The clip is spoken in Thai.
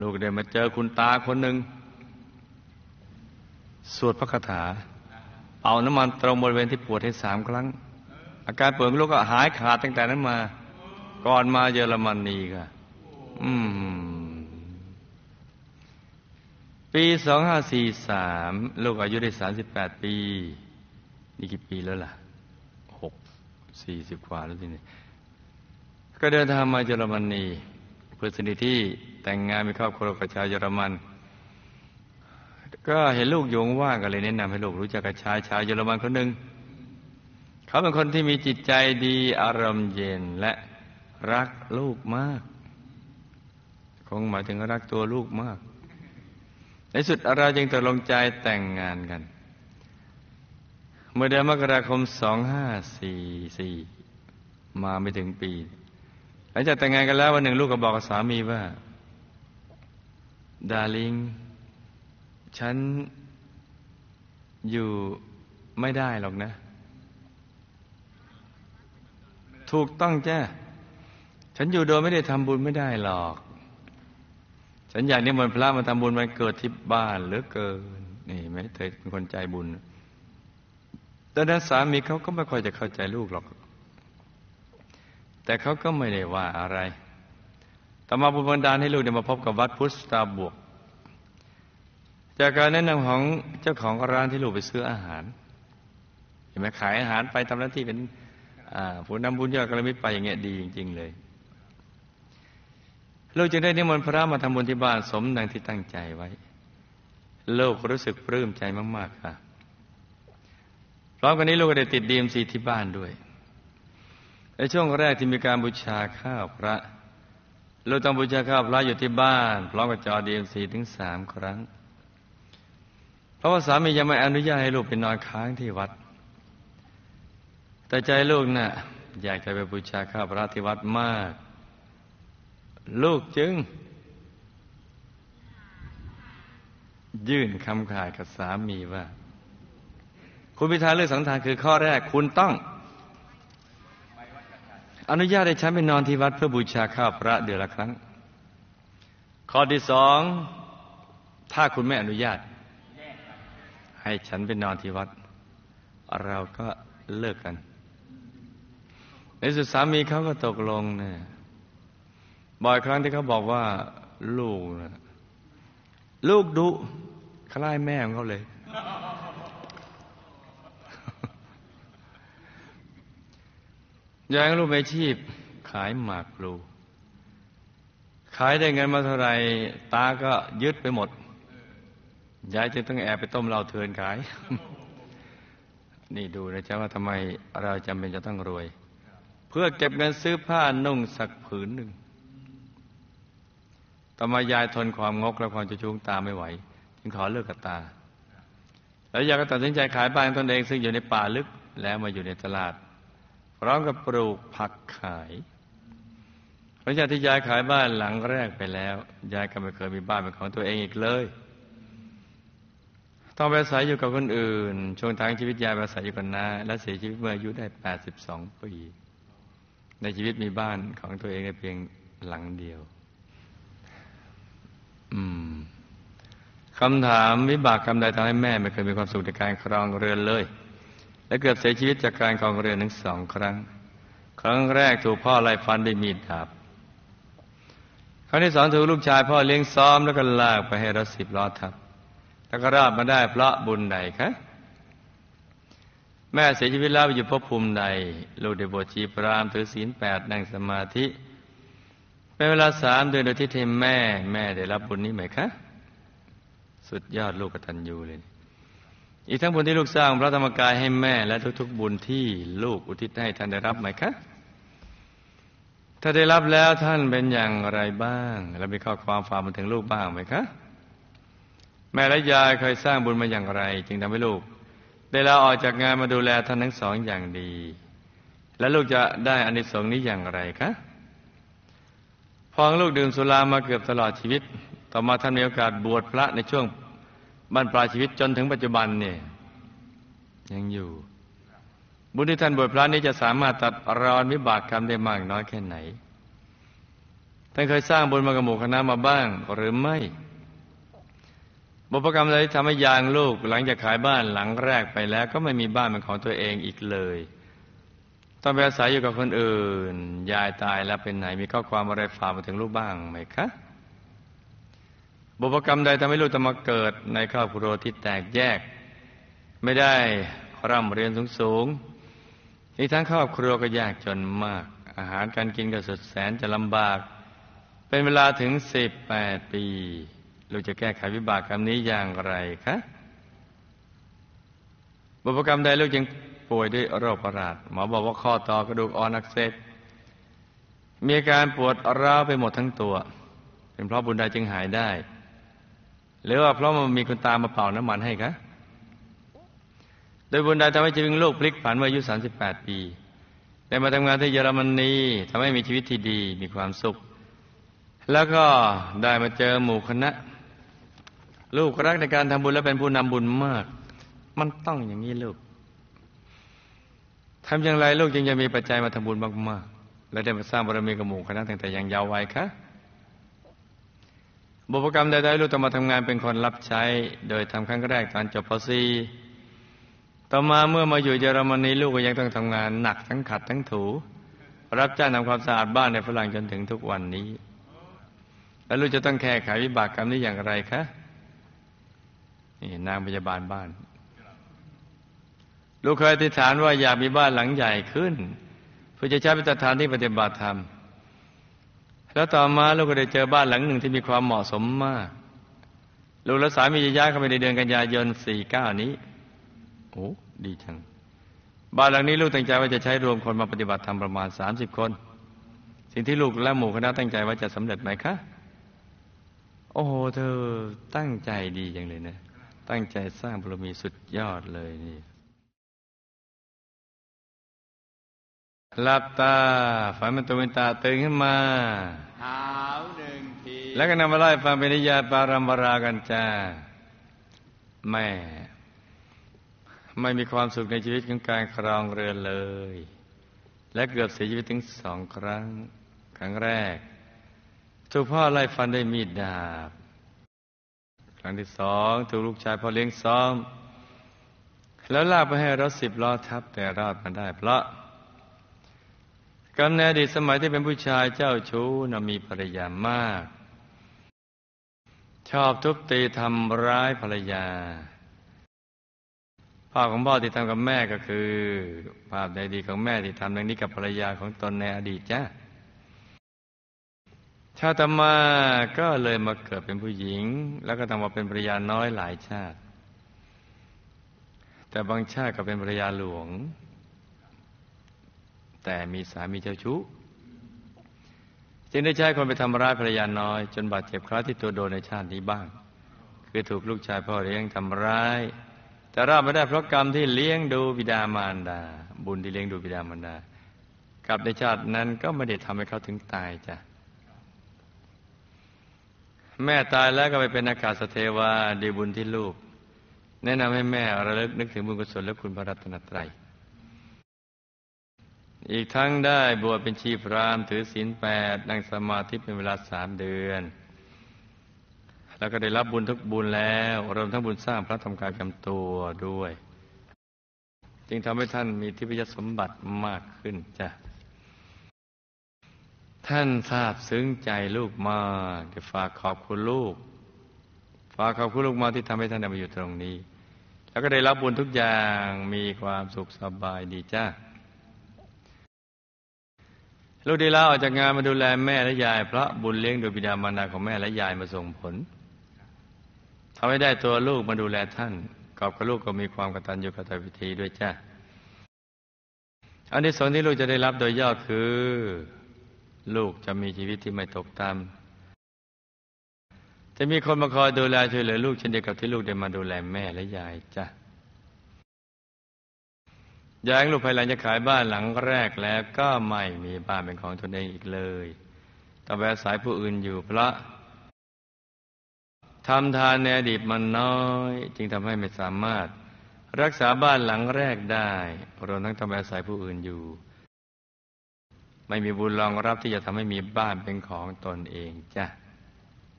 ลูกได้มาเจอคุณตาคนหนึ่งสวดพระคาถาเอาน้ำมันตรงบริเวณที่ปวดให้3 ครั้งอาการปวดของลูกก็หายขาดตั้งแต่นั้นมาก่อนมาเยอรมนีค่ะปี2543ลูกอายุได้38 ปีนี่กี่ปีแล้วล่ะ40 กว่าแล้วทีนี้ก็เดินทางมาเยอรมนีเพื่อสนิทที่แต่งงานมีครอบครัวกับชาวเยอรมันก็เห็นลูกโยงว่างก็เลยแนะนำให้ลูกรู้จักกับชาวเยอรมันคนหนึ่งเขาเป็นคนที่มีจิตใจดีอารมณ์เย็นและรักลูกมากคงหมายถึงรักตัวลูกมากในสุดเราจึงตกลงใจแต่งงานกันเมื่อเดือนมกราคม2544มาไม่ถึงปีหลังจากแต่งงานกันแล้ววันหนึ่งลูกก็บอกกับสามีว่าดาร์ลิงฉันอยู่ไม่ได้หรอกนะถูกต้องจ้ะฉันอยู่โดยไม่ได้ทำบุญไม่ได้หรอกฉันอยากนิมนต์พระมาทำบุญวันเกิดที่บ้านเหลือเกินนี่ไหมเธอเป็นคนใจบุญแต่นั้นสามีเขาก็ไม่ค่อยจะเข้าใจลูกหรอกแต่เขาก็ไม่ได้ว่าอะไรต่อมาบุญบันดาลให้ลูกได้มาพบกับวัดพุทธตาบวกจากการแนะนำของเจ้าของร้านที่ลูกไปซื้ออาหารเห็นไหมขายอาหารไปทำหน้าที่เป็นผู้นำบุญยอดกระมิตรไปอย่างเงี้ยดีจริงๆเลยลูกจึงได้นิมนต์พระมาทำบุญที่บ้านสมดังที่ตั้งใจไว้ลูกรู้สึกปลื้มใจมากๆค่ะพร้อมกันนี้ลูกก็ได้ติดDMCที่บ้านด้วยในช่วงแรกที่มีการบูชาข้าวพระลูกต้องบูชาข้าวพระอยู่ที่บ้านพร้อมกับจอDMCถึง3 ครั้งเพราะว่าสามียังไม่อนุญาตให้ลูกไปนอนค้างที่วัดแต่ใจลูกน่ะอยากจะไปบูชาข้าวพระที่วัดมากลูกจึงยื่นคำขาดกับสามีว่าคุณพิธาเลือกสังฆทานคือข้อแรกคุณต้องอนุญาตให้ฉันไปนอนที่วัดเพื่อบูชาข้าวพระเดือนละครั้งข้อที่2ถ้าคุณไม่อนุญาตให้ฉันไปนอนที่วัดเราก็เลิกกันในสุดสามีเขาก็ตกลงเนี่ยบ่อยครั้งที่เขาบอกว่าลูกดุคล้ายแม่ของเขาเลยอย่างลูกมีอาชีพขายหมากพลูขายได้เงินมาเท่าไหร่ตาก็ยึดไปหมดยายจึงต้องแอบไปต้มเหล้าเถื่อนขาย นี่ดูนะจ๊ะว่าทำไมเราจำเป็นจะต้องรวยเพื่อเก็บเงินซื้อผ้านุ่งสักผืนหนึ่งต่อมายายทนความงกและความจะชุ้งตาไม่ไหวจึงขอเลิกกับตาแล้วยายก็ตัดสินใจขายบ้านตนเองซึ่งอยู่ในป่าลึกแล้วมาอยู่ในตลาดพร้อมกับปลูกผักขายหลังจากที่ยายขายบ้านหลังแรกไปแล้วยายก็ไม่เคยมีบ้านเป็นของตัวเองอีกเลยต้องไปอาศัยอยู่กับคนอื่นช่วงท้ายชีวิตยายไปอาศัยอยู่กับน้าและเสียชีวิตเมื่ออายุได้82 ปีในชีวิตมีบ้านของตัวเองเพียงหลังเดียวคำถามวิบากกรรมใดทำให้แม่ไม่เคยมีความสุขในการครองเรือนเลยและเกือบเสียชีวิตจากการครองเรือนถึง2 ครั้งครั้งแรกถูกพ่อไล่ฟันด้วยมีดดาบครั้งที่2ถูกลูกชายพ่อเลี้ยงซ้อมแล้วก็ลากไปให้รถ10 ล้อทับแล้วก็รอดมาได้เพราะบุญใดคะแม่เสียชีวิตแล้วอยู่ภพภูมิใดลูกได้บวชชีพราหมณ์ถือศีล8นั่งสมาธิเป็นเวลา3 เดือนโดยที่แม่ได้รับบุญนี้ไหมคะสุดยอดลูกกตัญญูเลยอีกทั้งบุญที่ลูกสร้างพระธรรมกายให้แม่และทุกๆบุญที่ลูกอุทิศให้ท่านได้รับไหมคะถ้าได้รับแล้วท่านเป็นอย่างไรบ้างและมีข้อความฝากมาถึงลูกบ้างไหมคะแม่และยายเคยสร้างบุญมาอย่างไรจึงทำให้ลูกได้ลาออกจากงานมาดูแลท่านทั้งสองอย่างดีและลูกจะได้อานิสงส์นี้อย่างไรคะพอลูกดื่มสุรามาเกือบตลอดชีวิตต่อมาท่านมีโอกาสบวชพระในช่วงบั้นปลายชีวิตจนถึงปัจจุบันเนี่ยยังอยู่บุญที่ท่านบวชพระนี้จะสามารถตัดรอนวิบากกรรมได้มากน้อยแค่ไหนท่านเคยสร้างบุญมากับหมู่คณะมาบ้างหรือไม่บุพกรรมใดที่ทำให้ยางลูกหลังจากขายบ้านหลังแรกไปแล้วก็ไม่มีบ้านเป็นของตัวเองอีกเลยต้องไปอาศัยอยู่กับคนอื่นยายตายแล้วเป็นไหนมีข้อความอะไรฝากมาถึงลูกบ้างไหมคะบุพกรรมใดทำให้ลูกต้องมาเกิดในครอบครัวที่แตกแยกไม่ได้ร่ำเรียนสูงอีกทั้งครอบครัวก็ยากจนมากอาหารการกินก็สุดแสนจะลำบากเป็นเวลาถึง18 ปีลูกจะแก้ไขวิบากกรรมนี้อย่างไรคะบุพกรรมใดลูกยังป่วยด้วยโรคประหลาดหมอบอกว่าข้อต่อกระดูกอ่อนอักเสบมีอาการปวดร้าวไปหมดทั้งตัวเป็นเพราะบุญใดจึงหายได้หรือว่าเพราะมันมีคนตามมาเป่าน้ำมันให้คะโดยบุญใดทำให้ชีวิตลูกพลิกผันเมื่ออายุ38 ปีได้มาทำงานที่เยอรมนีทำให้มีชีวิตที่ดีมีความสุขแล้วก็ได้มาเจอหมู่คณะลูกรักในการทำบุญและเป็นผู้นำบุญมากมันต้องอย่างนี้ลูกทำอย่างไรลูกจึงจะมีปัจจัยมาทำบุญมากๆและได้มาสร้างบารมีกับหมู่คณะตั้งแต่ยังเยาว์วัยคะบุพกรรมใดๆลูกต้องมาทำงานเป็นคนรับใช้โดยทำครั้งแรกตอนจบป .4 ต่อมาเมื่อมาอยู่เยอรมนีลูกก็ยังต้องทำงานหนักทั้งขัดทั้งถูรับจ้างทำความสะอาดบ้านในฝรั่งจนถึงทุกวันนี้แล้วลูกจะต้องแก้ไขวิบากกรรมนี้อย่างไรคะนี่นางพยาบาลบ้านลูกเคยอธิษฐานว่าอยากมีบ้านหลังใหญ่ขึ้นเพื่อจะใช้เป็นสถานที่ปฏิบัติธรรมแล้วต่อมาลูกก็ได้เจอบ้านหลังหนึ่งที่มีความเหมาะสมมากลูกและสามีจะย้ายเข้าไปในเดือนกันยายน49นี้โอ้ดีจังบ้านหลังนี้ลูกตั้งใจว่าจะใช้รวมคนมาปฏิบัติธรรมประมาณ30 คนสิ่งที่ลูกและหมู่คณะตั้งใจว่าจะสำเร็จไหมคะโอ้โหเธอตั้งใจดีจังเลยนะตั้งใจสร้างบารมีสุดยอดเลยนี่หลับตาฝันเป็นตัวเป็นตาตื่นขึ้นมาหาว1 ทีแล้วก็นำมาไล่ฟังเป็นนิยายปารัมปรากันจ้าแม่ไม่มีความสุขในชีวิตของการครองเรือนเลยและเกือบเสียชีวิตถึง2 ครั้งครั้งแรกถูกพ่อไล่ฟันด้วยมีดดาบครั้งที่2ถูกลูกชายพ่อเลี้ยงซ้อมแล้วลากไปให้รถ10 ล้อทับแต่รอดมาได้เพราะกรรมในอดีตสมัยที่เป็นผู้ชายเจ้าชู้มีภรรยามากชอบทุบตีทำร้ายภรรยาภาพของพ่อที่ทำกับแม่ก็คือภาพในอดีตของแม่ที่ทำอย่างนี้กับภรรยาของตนในอดีตจ้าชาติมาก็เลยมาเกิดเป็นผู้หญิงแล้วก็ต้องมาเป็นภรรยาน้อยหลายชาติแต่บางชาติก็เป็นภรรยาหลวงแต่มีสามีเจ้าชู้จึงได้ใช้คนไปทำร้ายภรรยาน้อยจนบาดเจ็บคล้ายที่ตัวโดนในชาตินี้บ้างคือถูกลูกชายพ่อเลี้ยงทำร้ายแต่รอดมาได้เพราะกรรมที่เลี้ยงดูบิดามารดาบุญที่เลี้ยงดูบิดามารดากับในชาตินั้นก็ไม่ได้ทำให้เขาถึงตายจ้ะแม่ตายแล้วก็ไปเป็นอากาศเทวาดีบุญที่ลูกแนะนำให้แม่ระลึกนึกถึงบุญกุศลและคุณพระรัตนตรัยอีกทั้งได้บวชเป็นชีพราหมณ์ถือศีล8นั่งสมาธิเป็นเวลา3 เดือนแล้วก็ได้รับบุญทุกบุญแล้วรวมทั้งบุญสร้างพระธรรมกายประจำตัวด้วยจึงทำให้ท่านมีทิพยสมบัติมากขึ้นจ้ะท่านซาบซึ้งใจลูกมากจะฝากขอบคุณลูกมาที่ทำให้ท่านได้มาอยู่ตรงนี้แล้วก็ได้รับบุญทุกอย่างมีความสุขสบายดีจ้ะลูกได้ลาออกจากงานมาดูแลแม่และยายเพราะบุญเลี้ยงดูบิดามารดาของแม่และยายมาส่งผลทำให้ได้ตัวลูกมาดูแลท่านกอบกับลูกก็มีความกตัญญูกตเวทีด้วยจ้ะอันที่2ที่ลูกจะได้รับโดยย่อคือลูกจะมีชีวิตที่ไม่ตกต่ำจะมีคนมาคอยดูแลช่วยเหลือลูกเช่นเดียวกับที่ลูกได้มาดูแลแม่และยายจ้ะยายลูกภายหลังจะขายบ้านหลังแรกแล้วก็ไม่มีบ้านเป็นของตนเองอีกเลยต้องไปอาศัยผู้อื่นอยู่เพราะทำทานในอดีตมันน้อยจึงทำให้ไม่สามารถรักษาบ้านหลังแรกได้รวมทั้งต้องไปอาศัยผู้อื่นอยู่ไม่มีบุญรองรับที่จะทำให้มีบ้านเป็นของตนเองจ้ะ